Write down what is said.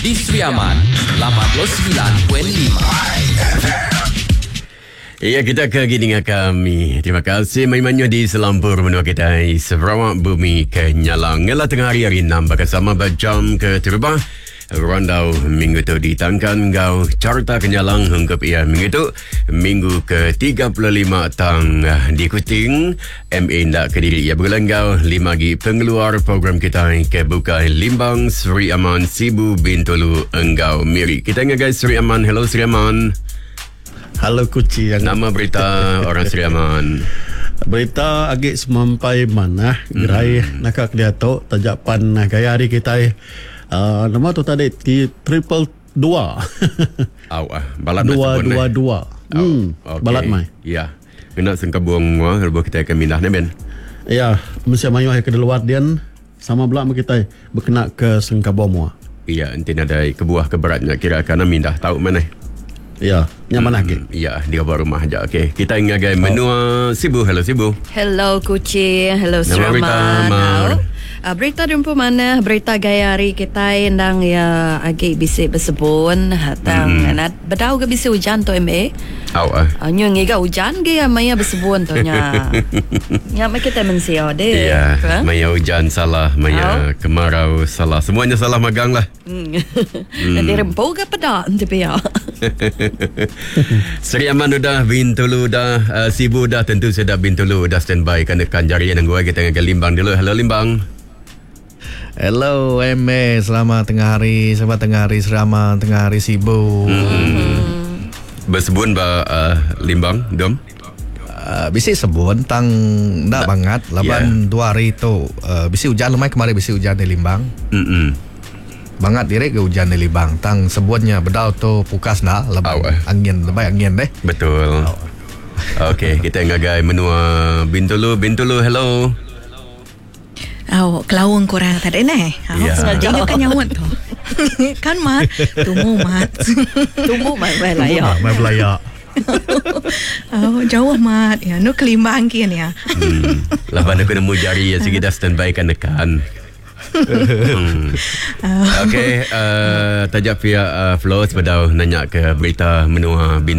di Sri Aman 89.5. Ya, kita ke dengan kami. Terima kasih Maimanyo di Selampur menua kita Sarawak Bumi Kenyalang. Ngala tengah hari 6 bersama berjam ke terbang. Rondau minggu tu ditangkan ngau carta Kenyalang hingga ia minggu tu minggu ke-35 tang di Kuting MA ndak Kediri. Ya berlenggau 5 lagi pengeluar program kita ke buka Limbang Sri Aman Sibu Bintulu Enggau Miri. Kita ingat guys Sri Aman. Hello Sri Aman. Halo Kuci. Nama berita orang Sri Aman. Berita agak semampai mana gerai nakak dia tu tajapan gaya hari kita nama tu tadi triple 2. Balat dua. Balat mai. Ya. Kena sengka buang kalau kita akan mindah ni ben. Ya, mesti mayu ke luar dian sama belak kita berkena ke sengka bomo. Iya, nanti ada kebuah keberatnya kira akan mindah tahu mana. Ya, nyaman lagi. Ya, di bawah rumah aja. Okey, kita ingat menua Sibu. Hello Sibu. Hello Kuci. Hello Seraman. Berita rumpu mana berita gaya hari kita yang ya agak bisik bersebun hatang nak bedau ke bisik hujan tu MA. Nyo ngiga hujan ke ya maya bersebun tu nya. Ya mak kita mensia deh. Ya, maya hujan salah, maya kemarau salah. Semuanya salah magang lah. Nanti rempu ke pedak nanti ya. Sri Aman dah, Bintulu dah, Sibu dah, tentu sudah Bintulu dah standby kan dekat jarian yang gua kita dengan Limbang dulu. Hello Limbang. Hello MA, selamat tengah hari, selamat tengah hari Seraman, tengah hari Sibu. Bersebun Limbang, Dom? Bisi sebun tang ndak banget, laban 2 hari tu. Bisi hujan lumai kemarin bisi hujan di Limbang. Bangat direk ke hujan di Limbang. Tang sebunnya bedau tu pukas dah, laban angin, lebay angin deh. Betul. Okey, kita ngagai menua Bintulu, hello. Kelawang korang tadi ni. Sengaja kan nyawat tu. Kan mat. Tumu mat Belaya. Jauh mat. Ya, nu kelimbang kian ya. Laban aku nemu jari ya segi dah standby kan dekan. Okey, tajak via flow sebadau nanya ke berita menua